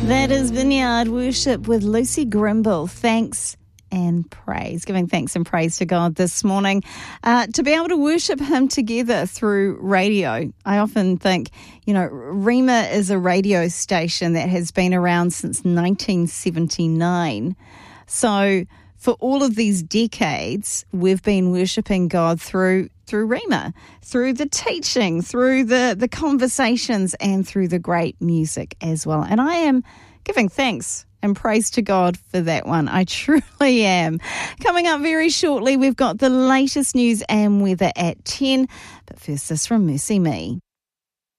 That is Vineyard Worship with Lucy Grimble. Thanks and praise. Giving thanks and praise to God this morning. To be able to worship Him together through radio. I often think, Rhema is a radio station that has been around since 1979. So for all of these decades, we've been worshiping God through Rhema, through the teaching, through the conversations, and through the great music as well. And I am giving thanks and praise to God for that one. I truly am. Coming up very shortly, we've got the latest news and weather at 10. But first, this from Mercy Me.